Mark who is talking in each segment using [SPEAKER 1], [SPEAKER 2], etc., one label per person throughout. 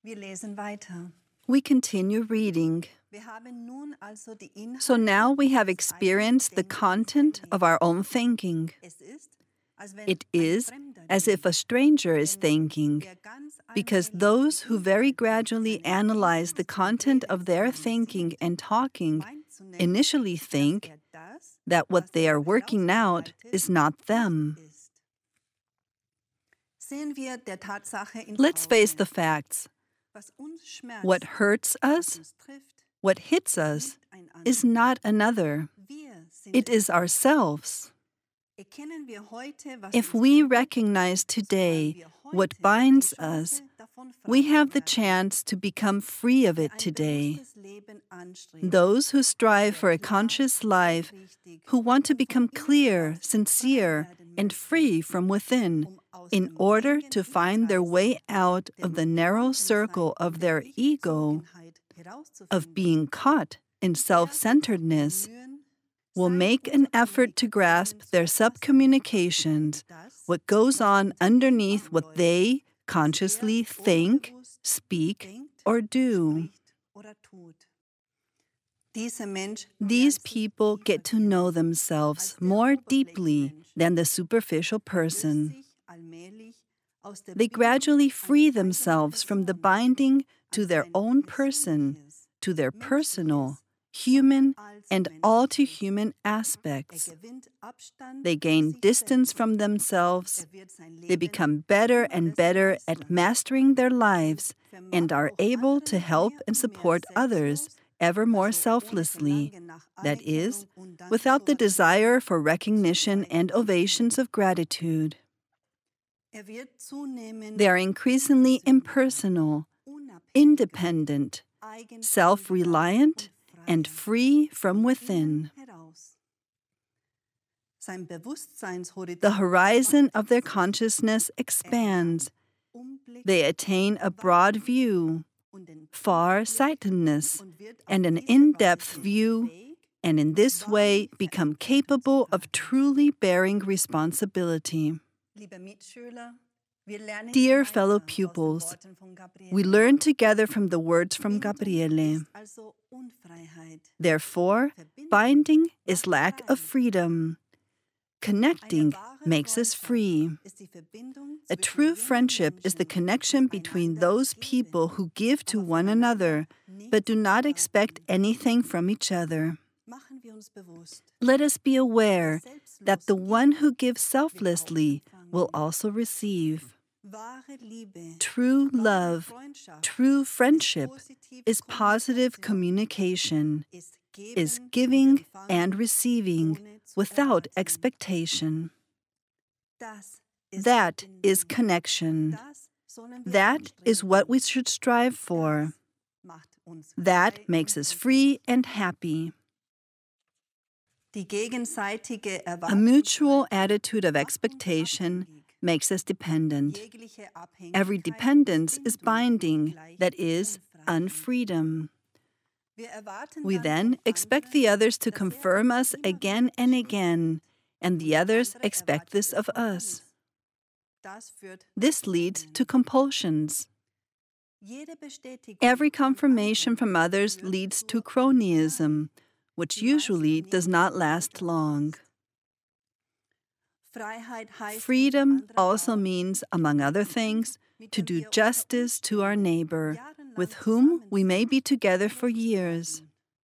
[SPEAKER 1] Wir lesen weiter.
[SPEAKER 2] We continue reading.
[SPEAKER 1] Wir haben nun also die Inhalte
[SPEAKER 2] So now we have experienced the content of our own thinking.
[SPEAKER 1] Es ist, als wenn
[SPEAKER 2] It
[SPEAKER 1] ein
[SPEAKER 2] is
[SPEAKER 1] Fremder
[SPEAKER 2] as if a stranger is thinking,
[SPEAKER 1] der ganz
[SPEAKER 2] because
[SPEAKER 1] allmählich
[SPEAKER 2] those who very
[SPEAKER 1] Inhalte
[SPEAKER 2] gradually
[SPEAKER 1] seines
[SPEAKER 2] analyze the
[SPEAKER 1] Denkens
[SPEAKER 2] content
[SPEAKER 1] und
[SPEAKER 2] of their
[SPEAKER 1] Redens
[SPEAKER 2] thinking
[SPEAKER 1] sieht,
[SPEAKER 2] and talking
[SPEAKER 1] meint zunächst,
[SPEAKER 2] initially
[SPEAKER 1] dass
[SPEAKER 2] think
[SPEAKER 1] das,
[SPEAKER 2] that what
[SPEAKER 1] was
[SPEAKER 2] they are
[SPEAKER 1] er
[SPEAKER 2] working out
[SPEAKER 1] herausarbeitet,
[SPEAKER 2] is not them.
[SPEAKER 1] nicht ist. Sehen wir der Tatsache ins
[SPEAKER 2] Let's face
[SPEAKER 1] Auge.
[SPEAKER 2] the facts.
[SPEAKER 1] Was uns schmerzt,
[SPEAKER 2] What hurts
[SPEAKER 1] was
[SPEAKER 2] us,
[SPEAKER 1] uns trifft,
[SPEAKER 2] what hits
[SPEAKER 1] ist
[SPEAKER 2] us,
[SPEAKER 1] nicht ein
[SPEAKER 2] is
[SPEAKER 1] anderer.
[SPEAKER 2] not another.
[SPEAKER 1] Wir sind
[SPEAKER 2] It
[SPEAKER 1] es.
[SPEAKER 2] is ourselves.
[SPEAKER 1] Erkennen wir heute, was
[SPEAKER 2] If
[SPEAKER 1] uns
[SPEAKER 2] we
[SPEAKER 1] bindet,
[SPEAKER 2] recognize
[SPEAKER 1] so haben
[SPEAKER 2] today
[SPEAKER 1] wir
[SPEAKER 2] what
[SPEAKER 1] heute
[SPEAKER 2] binds
[SPEAKER 1] die Chance,
[SPEAKER 2] us,
[SPEAKER 1] davon frei
[SPEAKER 2] we
[SPEAKER 1] zu
[SPEAKER 2] have the
[SPEAKER 1] werden.
[SPEAKER 2] chance to become free of
[SPEAKER 1] Wer
[SPEAKER 2] it
[SPEAKER 1] ein
[SPEAKER 2] today.
[SPEAKER 1] bewusstes Leben anstrebt,
[SPEAKER 2] Those who strive
[SPEAKER 1] der
[SPEAKER 2] for a
[SPEAKER 1] klar,
[SPEAKER 2] conscious life,
[SPEAKER 1] aufrichtig
[SPEAKER 2] who want to
[SPEAKER 1] und von
[SPEAKER 2] become
[SPEAKER 1] innen
[SPEAKER 2] clear,
[SPEAKER 1] heraus frei
[SPEAKER 2] sincere,
[SPEAKER 1] werden
[SPEAKER 2] and
[SPEAKER 1] möchten,
[SPEAKER 2] free from within,
[SPEAKER 1] aus
[SPEAKER 2] in
[SPEAKER 1] dem
[SPEAKER 2] order
[SPEAKER 1] engen
[SPEAKER 2] to find their
[SPEAKER 1] Kreis
[SPEAKER 2] way out
[SPEAKER 1] der
[SPEAKER 2] of the narrow circle
[SPEAKER 1] Betrunkensein
[SPEAKER 2] of
[SPEAKER 1] und
[SPEAKER 2] their
[SPEAKER 1] der
[SPEAKER 2] ego,
[SPEAKER 1] Nichtbezogenheit
[SPEAKER 2] of
[SPEAKER 1] herauszufinden,
[SPEAKER 2] being caught in
[SPEAKER 1] der
[SPEAKER 2] self-centeredness,
[SPEAKER 1] bemühen,
[SPEAKER 2] will
[SPEAKER 1] seine
[SPEAKER 2] make an effort to grasp
[SPEAKER 1] Unterkommunikationen zu
[SPEAKER 2] their
[SPEAKER 1] erfassen,
[SPEAKER 2] subcommunications,
[SPEAKER 1] das,
[SPEAKER 2] what goes
[SPEAKER 1] was
[SPEAKER 2] on
[SPEAKER 1] unter ihm
[SPEAKER 2] underneath what
[SPEAKER 1] abläuft,
[SPEAKER 2] they
[SPEAKER 1] was
[SPEAKER 2] consciously
[SPEAKER 1] er
[SPEAKER 2] think,
[SPEAKER 1] unbewusst
[SPEAKER 2] speak,
[SPEAKER 1] denkt,
[SPEAKER 2] or do.
[SPEAKER 1] spricht oder tut. Dieser Mensch
[SPEAKER 2] These
[SPEAKER 1] lernt sich
[SPEAKER 2] people
[SPEAKER 1] tiefer
[SPEAKER 2] get to know
[SPEAKER 1] kennen
[SPEAKER 2] themselves
[SPEAKER 1] als der
[SPEAKER 2] more deeply
[SPEAKER 1] Oberflächenmensch.
[SPEAKER 2] than the superficial
[SPEAKER 1] Löst
[SPEAKER 2] person.
[SPEAKER 1] sich allmählich aus der
[SPEAKER 2] They
[SPEAKER 1] Bindung
[SPEAKER 2] gradually
[SPEAKER 1] an
[SPEAKER 2] free
[SPEAKER 1] die eigene
[SPEAKER 2] themselves from the
[SPEAKER 1] Person,
[SPEAKER 2] binding to
[SPEAKER 1] an
[SPEAKER 2] their
[SPEAKER 1] sein
[SPEAKER 2] own person,
[SPEAKER 1] persönliches,
[SPEAKER 2] to their personal,
[SPEAKER 1] menschliches
[SPEAKER 2] human,
[SPEAKER 1] und als
[SPEAKER 2] and
[SPEAKER 1] menschliches.
[SPEAKER 2] all-to-human
[SPEAKER 1] Er
[SPEAKER 2] aspects.
[SPEAKER 1] gewinnt Abstand
[SPEAKER 2] They
[SPEAKER 1] zu
[SPEAKER 2] gain
[SPEAKER 1] sich
[SPEAKER 2] distance
[SPEAKER 1] selbst.
[SPEAKER 2] from themselves.
[SPEAKER 1] Er wird sein
[SPEAKER 2] They
[SPEAKER 1] Leben
[SPEAKER 2] become better
[SPEAKER 1] um
[SPEAKER 2] and
[SPEAKER 1] alles
[SPEAKER 2] better
[SPEAKER 1] hinaus
[SPEAKER 2] at
[SPEAKER 1] lassen
[SPEAKER 2] mastering their
[SPEAKER 1] und
[SPEAKER 2] lives and
[SPEAKER 1] vermag
[SPEAKER 2] are
[SPEAKER 1] auch
[SPEAKER 2] able to
[SPEAKER 1] anderen
[SPEAKER 2] help
[SPEAKER 1] mehr
[SPEAKER 2] and
[SPEAKER 1] und mehr
[SPEAKER 2] support others
[SPEAKER 1] selbstlos,
[SPEAKER 2] ever more
[SPEAKER 1] also ohne
[SPEAKER 2] selflessly.
[SPEAKER 1] Verlangen nach
[SPEAKER 2] That is,
[SPEAKER 1] Anerkennung und Dank
[SPEAKER 2] without the
[SPEAKER 1] zu ertragen,
[SPEAKER 2] desire for
[SPEAKER 1] zu
[SPEAKER 2] recognition
[SPEAKER 1] leiden
[SPEAKER 2] and
[SPEAKER 1] zu
[SPEAKER 2] ovations
[SPEAKER 1] können.
[SPEAKER 2] of gratitude.
[SPEAKER 1] Er wird zunehmend
[SPEAKER 2] They are increasingly impersonal,
[SPEAKER 1] unabhängiger,
[SPEAKER 2] independent,
[SPEAKER 1] eigenständiger
[SPEAKER 2] self-reliant,
[SPEAKER 1] und
[SPEAKER 2] and
[SPEAKER 1] freier
[SPEAKER 2] free from
[SPEAKER 1] von
[SPEAKER 2] within.
[SPEAKER 1] innen heraus. Sein Bewusstseinshorizont
[SPEAKER 2] The horizon of their
[SPEAKER 1] weitet sich.
[SPEAKER 2] consciousness expands.
[SPEAKER 1] Umblick
[SPEAKER 2] They attain a broad view,
[SPEAKER 1] und den
[SPEAKER 2] far-sightedness,
[SPEAKER 1] und wird auf
[SPEAKER 2] and an
[SPEAKER 1] diese
[SPEAKER 2] in-depth
[SPEAKER 1] Weise
[SPEAKER 2] view,
[SPEAKER 1] fähig,
[SPEAKER 2] and in this way
[SPEAKER 1] wahrlich
[SPEAKER 2] become
[SPEAKER 1] Verantwortung zu
[SPEAKER 2] capable of
[SPEAKER 1] tragen.
[SPEAKER 2] truly bearing responsibility.
[SPEAKER 1] Liebe Mitschüler, wir lernen
[SPEAKER 2] Dear
[SPEAKER 1] gemeinsam
[SPEAKER 2] fellow
[SPEAKER 1] aus den
[SPEAKER 2] pupils,
[SPEAKER 1] Worten von Gabriele.
[SPEAKER 2] we learn together from the words from
[SPEAKER 1] Bindung
[SPEAKER 2] Gabriele.
[SPEAKER 1] ist also Unfreiheit.
[SPEAKER 2] Therefore,
[SPEAKER 1] Verbindung
[SPEAKER 2] binding is
[SPEAKER 1] macht
[SPEAKER 2] lack
[SPEAKER 1] frei.
[SPEAKER 2] of freedom.
[SPEAKER 1] Eine
[SPEAKER 2] Connecting
[SPEAKER 1] wahre
[SPEAKER 2] makes us
[SPEAKER 1] Freundschaft
[SPEAKER 2] free.
[SPEAKER 1] ist die Verbindung
[SPEAKER 2] A
[SPEAKER 1] zwischen
[SPEAKER 2] true
[SPEAKER 1] jenen
[SPEAKER 2] friendship is the
[SPEAKER 1] Menschen,
[SPEAKER 2] connection
[SPEAKER 1] die
[SPEAKER 2] between
[SPEAKER 1] einander
[SPEAKER 2] those
[SPEAKER 1] geben,
[SPEAKER 2] people who give to
[SPEAKER 1] aber
[SPEAKER 2] one
[SPEAKER 1] voneinander
[SPEAKER 2] another, but do
[SPEAKER 1] nichts
[SPEAKER 2] not
[SPEAKER 1] erwarten.
[SPEAKER 2] expect anything from each other.
[SPEAKER 1] Machen wir uns bewusst,
[SPEAKER 2] Let us be aware
[SPEAKER 1] wer
[SPEAKER 2] that the
[SPEAKER 1] selbstlos
[SPEAKER 2] one
[SPEAKER 1] gibt,
[SPEAKER 2] who gives
[SPEAKER 1] will auch
[SPEAKER 2] selflessly will
[SPEAKER 1] empfangen.
[SPEAKER 2] also receive.
[SPEAKER 1] Wahre Liebe,
[SPEAKER 2] True
[SPEAKER 1] wahre
[SPEAKER 2] love,
[SPEAKER 1] Freundschaft
[SPEAKER 2] true
[SPEAKER 1] ist
[SPEAKER 2] friendship
[SPEAKER 1] positive
[SPEAKER 2] is positive
[SPEAKER 1] Kommunikation,
[SPEAKER 2] communication,
[SPEAKER 1] ist
[SPEAKER 2] is
[SPEAKER 1] geben
[SPEAKER 2] giving
[SPEAKER 1] und empfangen,
[SPEAKER 2] and receiving
[SPEAKER 1] ohne zu
[SPEAKER 2] without
[SPEAKER 1] erwarten.
[SPEAKER 2] expectation.
[SPEAKER 1] Das ist
[SPEAKER 2] That is
[SPEAKER 1] Verbindung.
[SPEAKER 2] connection.
[SPEAKER 1] Das sollen wir
[SPEAKER 2] That is what
[SPEAKER 1] anstreben.
[SPEAKER 2] we should strive for.
[SPEAKER 1] Das macht uns
[SPEAKER 2] That
[SPEAKER 1] frei
[SPEAKER 2] makes
[SPEAKER 1] und
[SPEAKER 2] us
[SPEAKER 1] glücklich.
[SPEAKER 2] free and happy.
[SPEAKER 1] Die gegenseitige
[SPEAKER 2] A mutual
[SPEAKER 1] Erwartungshaltung
[SPEAKER 2] attitude of
[SPEAKER 1] macht uns
[SPEAKER 2] expectation
[SPEAKER 1] abhängig.
[SPEAKER 2] makes us dependent.
[SPEAKER 1] Jegliche
[SPEAKER 2] Every
[SPEAKER 1] Abhängigkeit
[SPEAKER 2] dependence
[SPEAKER 1] ist
[SPEAKER 2] is
[SPEAKER 1] Bindung,
[SPEAKER 2] binding,
[SPEAKER 1] gleich
[SPEAKER 2] that is,
[SPEAKER 1] Unfreiheit.
[SPEAKER 2] unfreedom.
[SPEAKER 1] Wir erwarten
[SPEAKER 2] We
[SPEAKER 1] dann
[SPEAKER 2] then
[SPEAKER 1] vom
[SPEAKER 2] expect
[SPEAKER 1] anderen,
[SPEAKER 2] the others to
[SPEAKER 1] dass
[SPEAKER 2] confirm
[SPEAKER 1] uns
[SPEAKER 2] us
[SPEAKER 1] immer
[SPEAKER 2] again
[SPEAKER 1] wieder
[SPEAKER 2] and
[SPEAKER 1] bestätigt.
[SPEAKER 2] again, and
[SPEAKER 1] Und
[SPEAKER 2] the
[SPEAKER 1] der
[SPEAKER 2] others
[SPEAKER 1] andere
[SPEAKER 2] expect
[SPEAKER 1] erwartet
[SPEAKER 2] this
[SPEAKER 1] es
[SPEAKER 2] of
[SPEAKER 1] von
[SPEAKER 2] us.
[SPEAKER 1] uns. Das führt
[SPEAKER 2] This
[SPEAKER 1] zu
[SPEAKER 2] leads to
[SPEAKER 1] Zwängen.
[SPEAKER 2] compulsions.
[SPEAKER 1] Jede Bestätigung
[SPEAKER 2] Every
[SPEAKER 1] von
[SPEAKER 2] confirmation
[SPEAKER 1] anderen
[SPEAKER 2] from others
[SPEAKER 1] führt
[SPEAKER 2] leads
[SPEAKER 1] zur
[SPEAKER 2] to cronyism, which
[SPEAKER 1] die meist
[SPEAKER 2] usually
[SPEAKER 1] nicht
[SPEAKER 2] does not
[SPEAKER 1] gute
[SPEAKER 2] last long.
[SPEAKER 1] ist. Freiheit heißt
[SPEAKER 2] Freedom
[SPEAKER 1] unter anderem
[SPEAKER 2] also
[SPEAKER 1] auch,
[SPEAKER 2] means, among other things,
[SPEAKER 1] mit
[SPEAKER 2] to
[SPEAKER 1] dem
[SPEAKER 2] do
[SPEAKER 1] wir unter
[SPEAKER 2] justice to our
[SPEAKER 1] Umständen
[SPEAKER 2] neighbor,
[SPEAKER 1] jahrelang
[SPEAKER 2] with whom
[SPEAKER 1] zusammen
[SPEAKER 2] we may
[SPEAKER 1] sind,
[SPEAKER 2] be together for
[SPEAKER 1] loszuwerden.
[SPEAKER 2] years.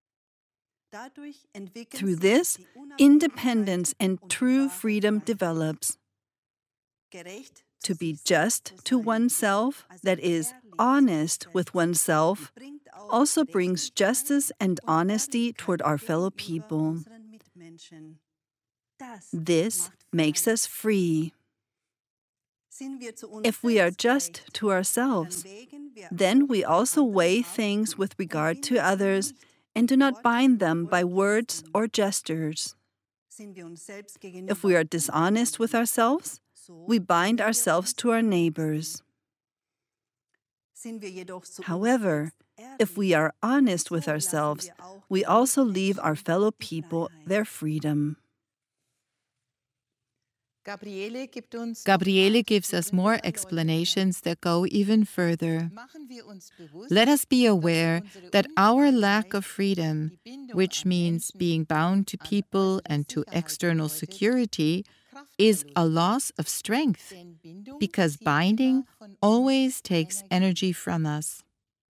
[SPEAKER 1] Dadurch entwickelt
[SPEAKER 2] Through
[SPEAKER 1] sich
[SPEAKER 2] this,
[SPEAKER 1] die Unabhängigkeit
[SPEAKER 2] independence and
[SPEAKER 1] und die
[SPEAKER 2] true
[SPEAKER 1] wahre
[SPEAKER 2] freedom
[SPEAKER 1] Freiheit.
[SPEAKER 2] develops.
[SPEAKER 1] Gerecht
[SPEAKER 2] To
[SPEAKER 1] zu
[SPEAKER 2] be
[SPEAKER 1] sich selbst
[SPEAKER 2] just
[SPEAKER 1] zu
[SPEAKER 2] to
[SPEAKER 1] sein,
[SPEAKER 2] oneself,
[SPEAKER 1] also
[SPEAKER 2] that is,
[SPEAKER 1] ehrlich zu
[SPEAKER 2] honest
[SPEAKER 1] sich
[SPEAKER 2] with
[SPEAKER 1] selbst,
[SPEAKER 2] oneself,
[SPEAKER 1] bringt auch
[SPEAKER 2] also brings
[SPEAKER 1] Gerechtigkeit
[SPEAKER 2] justice and
[SPEAKER 1] und
[SPEAKER 2] honesty
[SPEAKER 1] Ehrlichkeit
[SPEAKER 2] toward our fellow
[SPEAKER 1] gegenüber
[SPEAKER 2] people.
[SPEAKER 1] unseren Mitmenschen. Das
[SPEAKER 2] This
[SPEAKER 1] macht
[SPEAKER 2] makes
[SPEAKER 1] frei.
[SPEAKER 2] us free.
[SPEAKER 1] Sind wir zu uns
[SPEAKER 2] If we are
[SPEAKER 1] selbst
[SPEAKER 2] just
[SPEAKER 1] gerecht,
[SPEAKER 2] to
[SPEAKER 1] dann
[SPEAKER 2] ourselves,
[SPEAKER 1] wägen wir
[SPEAKER 2] then
[SPEAKER 1] auch
[SPEAKER 2] we
[SPEAKER 1] die
[SPEAKER 2] also
[SPEAKER 1] anderen
[SPEAKER 2] weigh
[SPEAKER 1] ab
[SPEAKER 2] things with
[SPEAKER 1] und
[SPEAKER 2] regard to
[SPEAKER 1] binden sie
[SPEAKER 2] others
[SPEAKER 1] nicht
[SPEAKER 2] and do
[SPEAKER 1] mit
[SPEAKER 2] not bind
[SPEAKER 1] Worten
[SPEAKER 2] them by
[SPEAKER 1] oder
[SPEAKER 2] words
[SPEAKER 1] Gesten.
[SPEAKER 2] or gestures.
[SPEAKER 1] Sind wir uns selbst
[SPEAKER 2] If we
[SPEAKER 1] gegenüber
[SPEAKER 2] are dishonest with ourselves,
[SPEAKER 1] so
[SPEAKER 2] we bind
[SPEAKER 1] binden wir
[SPEAKER 2] ourselves
[SPEAKER 1] uns
[SPEAKER 2] to our
[SPEAKER 1] selbst.
[SPEAKER 2] neighbors.
[SPEAKER 1] Sind wir jedoch zu uns
[SPEAKER 2] However,
[SPEAKER 1] selbst
[SPEAKER 2] if we
[SPEAKER 1] ehrlich,
[SPEAKER 2] are honest
[SPEAKER 1] so
[SPEAKER 2] with
[SPEAKER 1] lassen
[SPEAKER 2] ourselves,
[SPEAKER 1] wir auch
[SPEAKER 2] we
[SPEAKER 1] den
[SPEAKER 2] also leave our
[SPEAKER 1] Mitmenschen
[SPEAKER 2] fellow
[SPEAKER 1] die
[SPEAKER 2] people
[SPEAKER 1] Freiheit.
[SPEAKER 2] their freedom.
[SPEAKER 3] Gabriele gives us more explanations that go even further. Let us be aware that our lack of freedom, which means being bound to people and to external security, is a loss of strength, because binding always takes energy from us.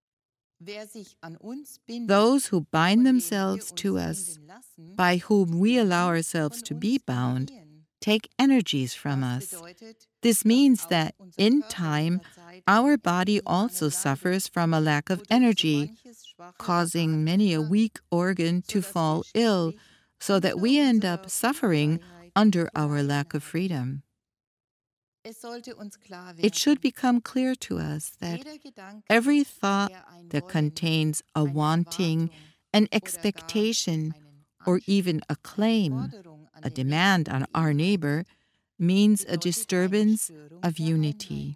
[SPEAKER 3] Those who bind themselves to us, by whom we allow ourselves to be bound, take energies from us. This means that, in time, our body also suffers from a lack of energy, causing many a weak organ to fall ill, so that we end up suffering under our lack of freedom. It should become clear to us that every thought that contains a wanting, an expectation, or even a claim, a demand on our neighbor, means a disturbance of unity.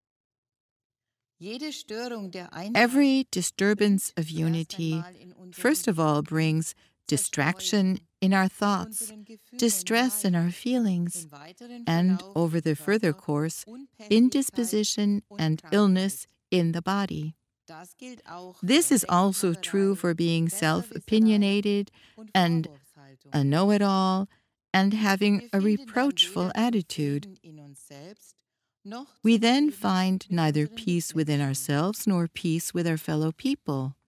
[SPEAKER 3] Every disturbance of unity, first of all, brings distraction in our thoughts, distress in our feelings, and, over the further course, indisposition and illness in the body. This is also true for being self-opinionated and a know-it-all and having a reproachful attitude. We then find neither peace within ourselves nor peace with our fellow people.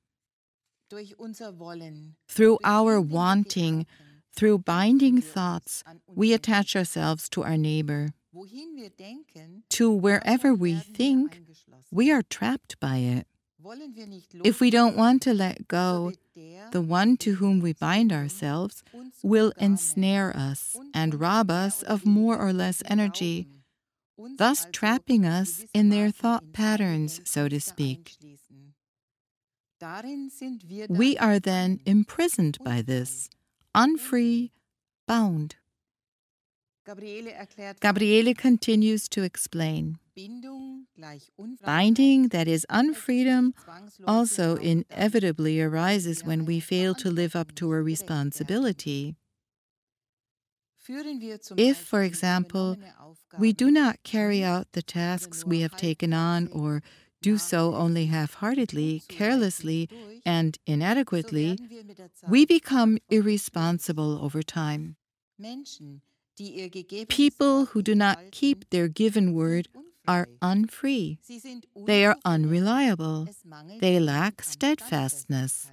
[SPEAKER 3] Through our wanting, through binding thoughts, we attach ourselves to our neighbor. To wherever we think, we are trapped by it. If we don't want to let go, the one to whom we bind ourselves will ensnare us and rob us of more or less energy, thus trapping us in their thought patterns, so to speak. We are then imprisoned by this, unfree, bound. Gabriele continues to explain. Binding, that is unfreedom, also inevitably arises when we fail to live up to a responsibility. If, for example, we do not carry out the tasks we have taken on, or do so only half-heartedly, carelessly, and inadequately, we become irresponsible over time. People who do not keep their given word are unfree. They are unreliable. They lack steadfastness.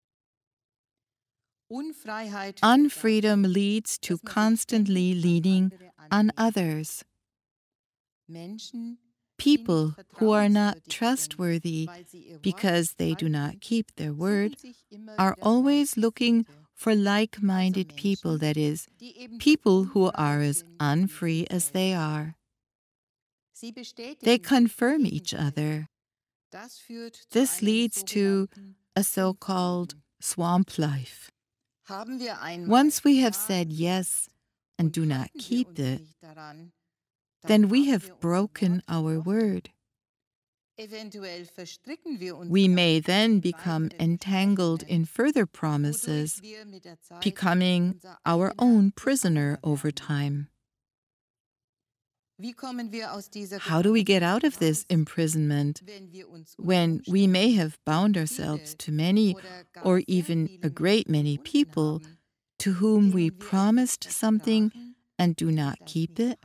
[SPEAKER 3] Unfreedom leads to constantly leaning on others. People who are not trustworthy because they do not keep their word are always looking for like-minded people, that is, people who are as unfree as they are. They confirm each other. This leads to a so-called swamp life. Once we have said yes and do not keep it, then we have broken our word. We may then become entangled in further promises, becoming our own prisoner over time. How do we get out of this imprisonment when we may have bound ourselves to many or even a great many people to whom we promised something and do not keep it?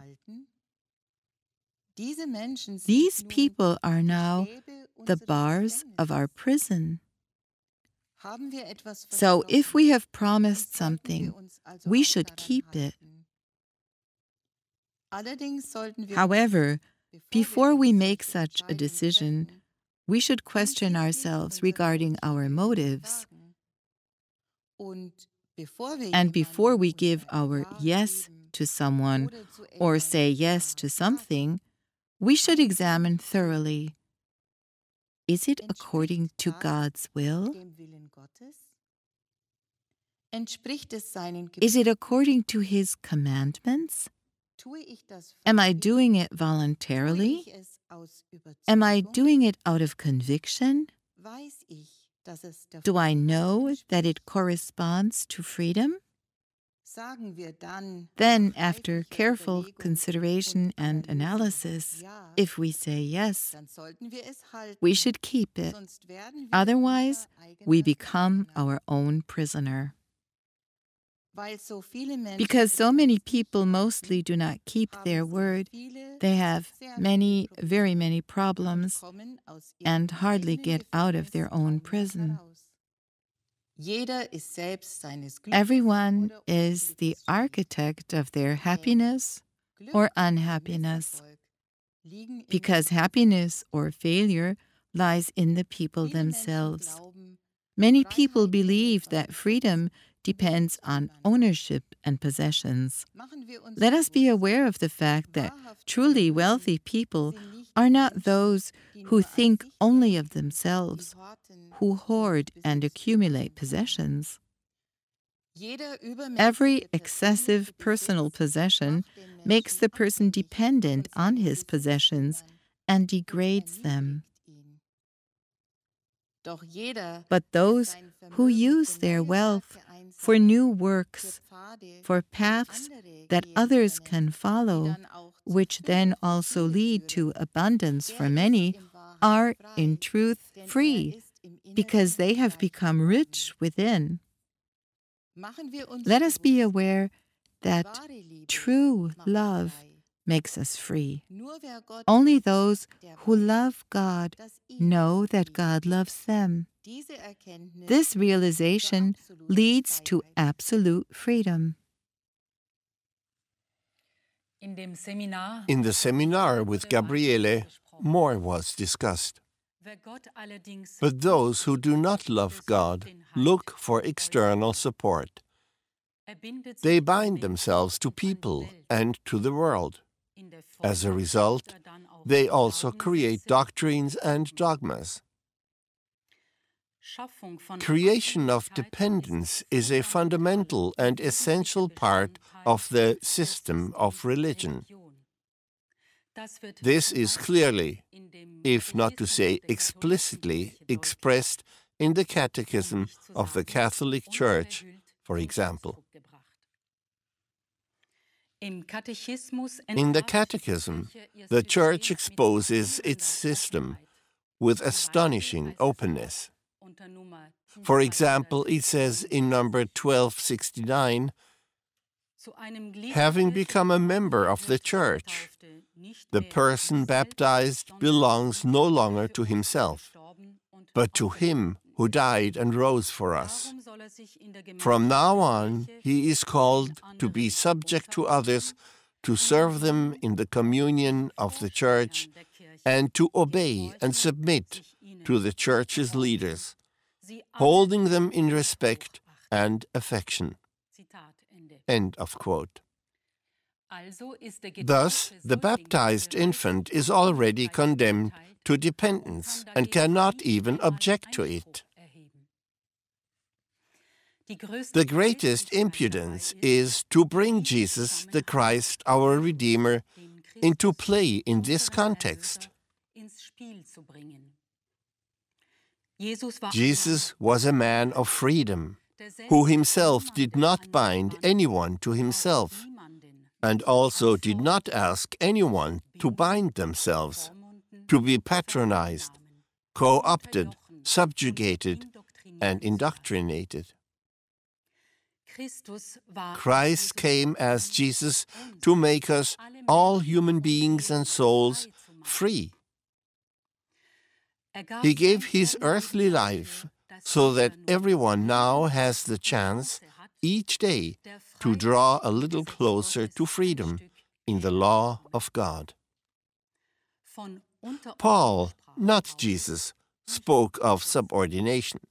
[SPEAKER 3] These people are now the bars of our prison. So if we have promised something, we should keep it. However, before we make such a decision, we should question ourselves regarding our motives. And before we give our yes to someone or say yes to something, we should examine thoroughly. Is it according to God's will? Is it according to His commandments? Am I doing it voluntarily? Am I doing it out of conviction? Do I know that it corresponds to freedom? Then, after careful consideration and analysis, if we say yes, we should keep it. Otherwise, we become our own prisoner. Because so many people mostly do not keep their word, they have very many problems and hardly get out of their own prison. Everyone is the architect of their happiness or unhappiness, because happiness or failure lies in the people themselves. Many people believe that freedom depends on ownership and possessions. Let us be aware of the fact that truly wealthy people are not those who think only of themselves, who hoard and accumulate possessions. Every excessive personal possession makes the person dependent on his possessions and degrades them. But those who use their wealth for new works, for paths that others can follow, which then also lead to abundance for many, are in truth free, because they have become rich within. Let us be aware that true love makes us free. Only those who love God know that God loves them. This realization leads to absolute freedom.
[SPEAKER 4] In the seminar with Gabriele, more was discussed. But those who do not love God look for external support. They bind themselves to people and to the world. As a result, they also create doctrines and dogmas. Creation of dependence is a fundamental and essential part of the system of religion. This is clearly, if not to say explicitly, expressed in the Catechism of the Catholic Church, for example. In the Catechism, the Church exposes its system with astonishing openness. For example, it says in number 1269, having become a member of the Church, the person baptized belongs no longer to himself, but to Him who died and rose for us. From now on, he is called to be subject to others, to serve them in the communion of the Church, and to obey and submit to the Church's leaders, holding them in respect and affection. End of quote. Thus, the baptized infant is already condemned to dependence and cannot even object to it. The greatest impudence is to bring Jesus, the Christ, our Redeemer, into play in this context. Jesus was a man of freedom, who himself did not bind anyone to himself, and also did not ask anyone to bind themselves, to be patronized, co-opted, subjugated, and indoctrinated. Christ came as Jesus to make us, all human beings and souls, free. He gave his earthly life so that everyone now has the chance, each day, to draw a little closer to freedom in the law of God. Paul, not Jesus, spoke of subordination.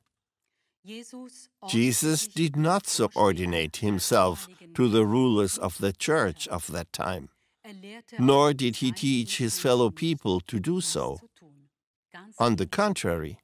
[SPEAKER 4] Jesus did not subordinate himself to the rulers of the church of that time, nor did he teach his fellow people to do so. On the contrary,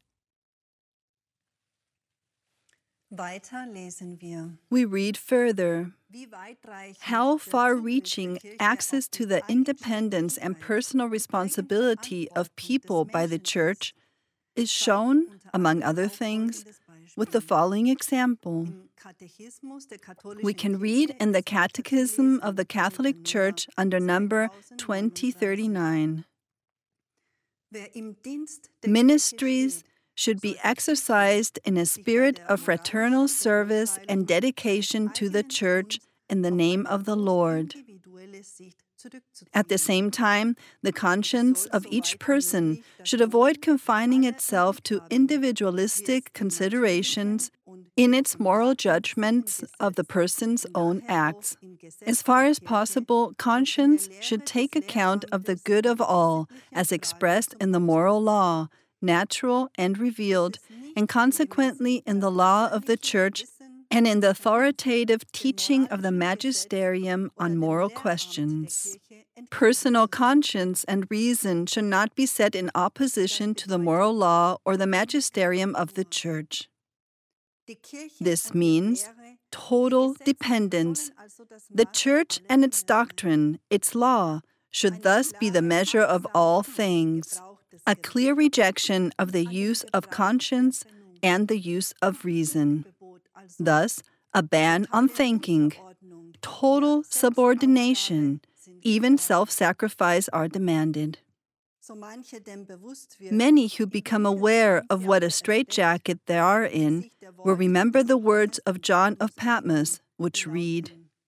[SPEAKER 2] we read further. How far-reaching access to the independence and personal responsibility of people by the Church is shown, among other things, with the following example. We can read in the Catechism of the Catholic Church under number 2039. Ministries should be exercised in a spirit of fraternal service and dedication to the Church in the name of the Lord. At the same time, the conscience of each person should avoid confining itself to individualistic considerations in its moral judgments of the person's own acts. As far as possible, conscience should take account of the good of all, as expressed in the moral law, natural and revealed, and consequently in the law of the Church and in the authoritative teaching of the magisterium on moral questions. Personal conscience and reason should not be set in opposition to the moral law or the magisterium of the Church. This means total dependence. The Church and its doctrine, its law, should thus be the measure of all things. A clear rejection of the use of conscience and the use of reason. Thus, a ban on thinking, total subordination, even self-sacrifice are demanded. Many who become aware of what a straitjacket they are in will remember the words of John of Patmos, which read,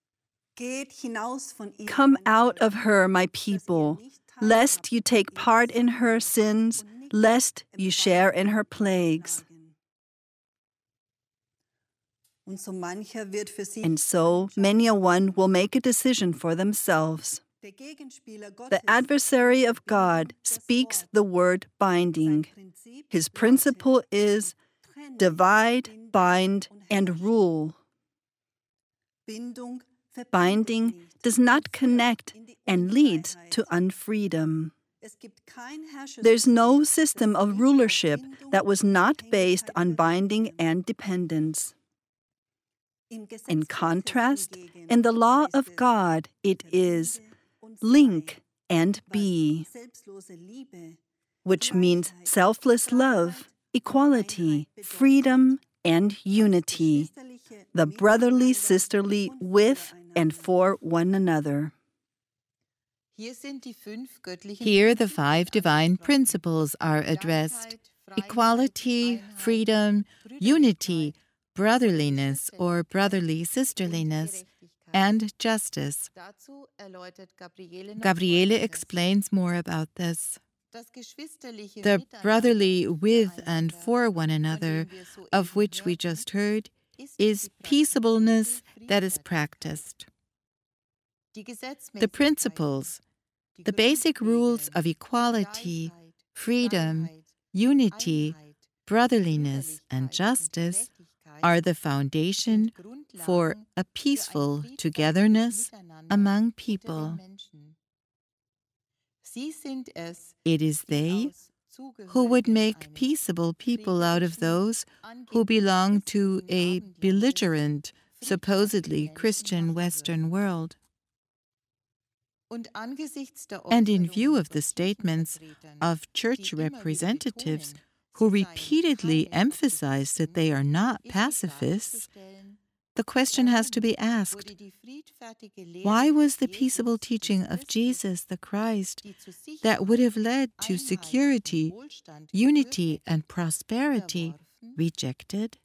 [SPEAKER 2] "Come out of her, my people, lest you take part in her sins, lest you share in her plagues." And so many a one will make a decision for themselves. The adversary of God speaks the word binding. His principle is divide, bind, and rule. Binding does not connect and leads to unfreedom. There's no system of rulership that was not based on binding and dependence. In contrast, in the law of God, it is link and be, which means selfless love, equality, freedom, and unity, the brotherly, sisterly with and for one another.
[SPEAKER 3] Here the 5 divine principles are addressed: equality, freedom, unity, brotherliness or brotherly sisterliness, and justice. Gabriele explains more about this. The brotherly with and for one another, of which we just heard, is peaceableness that is practiced. The principles, the basic rules of equality, freedom, unity, brotherliness, and justice are the foundation for a peaceful togetherness among people. It is they who would make peaceable people out of those who belong to a belligerent, supposedly Christian Western world. And in view of the statements of church representatives who repeatedly emphasize that they are not pacifists, the question has to be asked, why was the peaceable teaching of Jesus the Christ that would have led to security, unity, and prosperity rejected?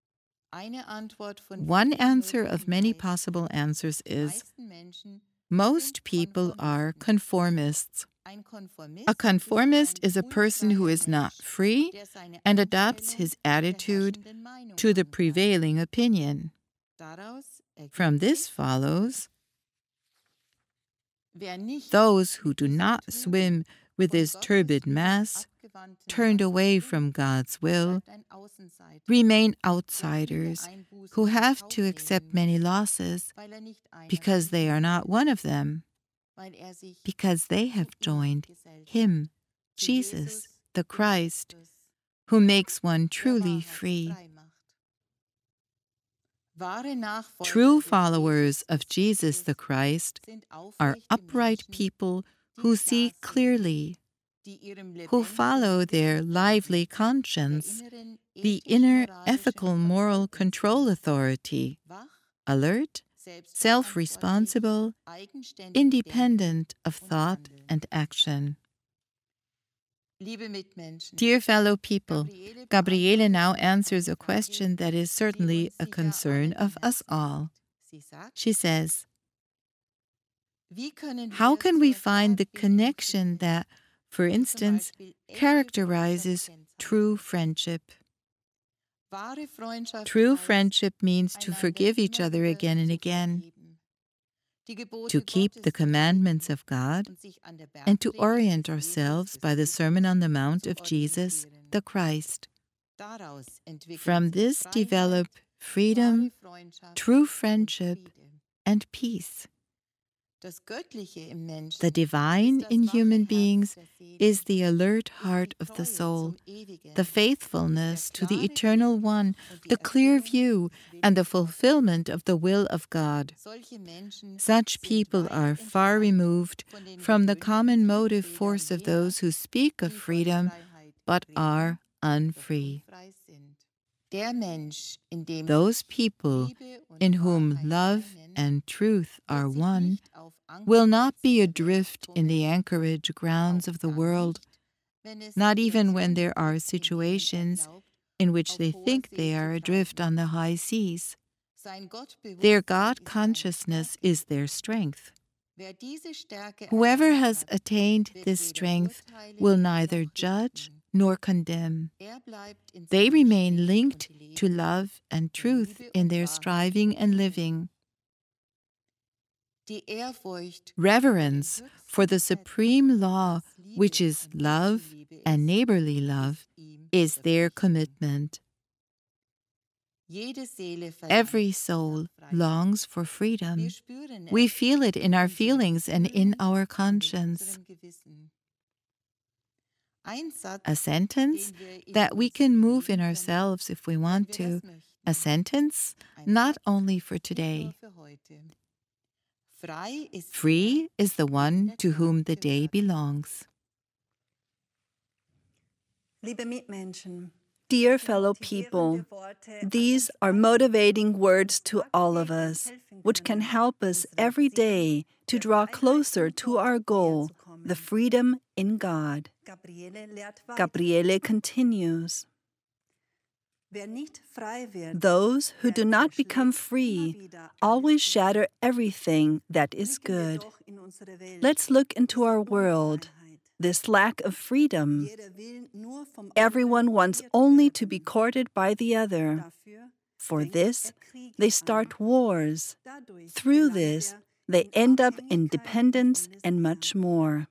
[SPEAKER 3] One answer of many possible answers is, most people are conformists. A conformist is a person who is not free and adopts his attitude to the prevailing opinion. From this follows, those who do not swim with this turbid mass, turned away from God's will, remain outsiders who have to accept many losses because they are not one of them, because they have joined Him, Jesus, the Christ, who makes one truly free. True followers of Jesus the Christ are upright people who see clearly, who follow their lively conscience the inner ethical moral control authority, alert, self-responsible, independent of thought and action. Dear fellow people, Gabriele now answers a question that is certainly a concern of us all. She says, how can we find the connection that, for instance, characterizes true friendship? True friendship means to forgive each other again and again, to keep the commandments of God, and to orient ourselves by the Sermon on the Mount of Jesus, the Christ. From this develop freedom, true friendship, and peace. The divine in human beings is the alert heart of the soul, the faithfulness to the Eternal One, the clear view, and the fulfillment of the will of God. Such people are far removed from the common motive force of those who speak of freedom, but are unfree. Those people in whom love and truth are one will not be adrift in the anchorage grounds of the world, not even when there are situations in which they think they are adrift on the high seas. Their God consciousness is their strength. Whoever has attained this strength will neither judge nor condemn. They remain linked to love and truth in their striving and living. Reverence for the supreme law, which is love and neighborly love, is their commitment. Every soul longs for freedom. We feel it in our feelings and in our conscience. A sentence that we can move in ourselves if we want to. A sentence not only for today. Free is the one to whom the day belongs.
[SPEAKER 2] Dear fellow people, these are motivating words to all of us, which can help us every day to draw closer to our goal, the freedom in God. Gabriele continues, those who do not become free always shatter everything that is good. Let's look into our world. This lack of freedom. Everyone wants only to be courted by the other. For this, they start wars. Through this, they end up in dependence and much more.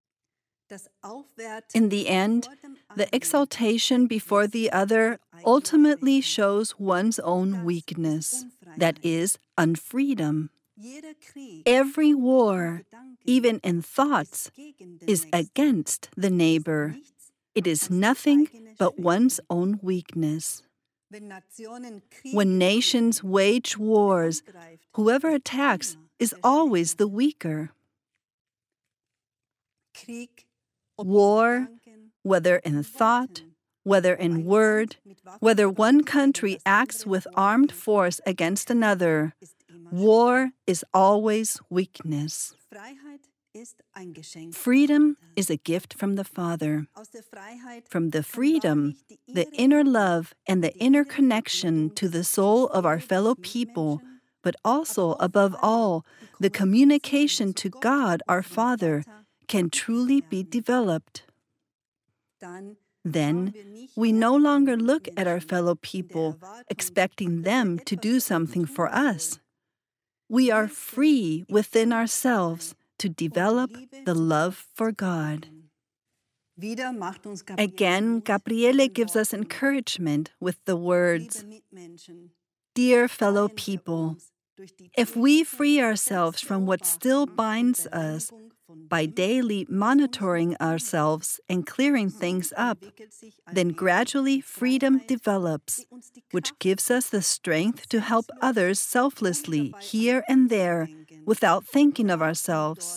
[SPEAKER 2] In the end, the exaltation before the other ultimately shows one's own weakness, that is, unfreedom. Every war, even in thoughts, is against the neighbor. It is nothing but one's own weakness. When nations wage wars, whoever attacks is always the weaker. War, whether in thought, whether in word, whether one country acts with armed force against another, war is always weakness. Freedom is a gift from the Father. From the freedom, the inner love and the inner connection to the soul of our fellow people, but also, above all, the communication to God, our Father, can truly be developed. Then, we no longer look at our fellow people, expecting them to do something for us. We are free within ourselves to develop the love for God. Again, Gabriele gives us encouragement with the words, Dear fellow people, if we free ourselves from what still binds us by daily monitoring ourselves and clearing things up, then gradually freedom develops, which gives us the strength to help others selflessly here and there without thinking of ourselves.